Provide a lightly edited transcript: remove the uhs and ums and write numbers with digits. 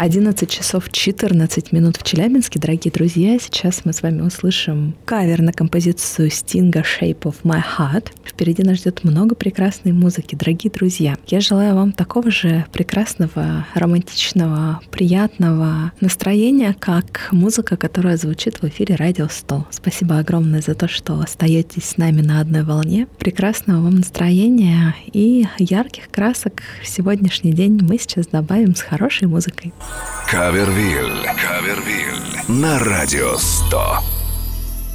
11 часов 14 минут в Челябинске. Дорогие друзья, сейчас мы с вами услышим кавер на композицию Стинга «Shape of My Heart». Впереди нас ждет много прекрасной музыки. Дорогие друзья, я желаю вам такого же прекрасного, романтичного, приятного настроения, как музыка, которая звучит в эфире «Радио 100». Спасибо огромное за то, что остаетесь с нами на одной волне. Прекрасного вам настроения и ярких красок в сегодняшний день мы сейчас добавим с хорошей музыкой. Кавервиль на Радио 100.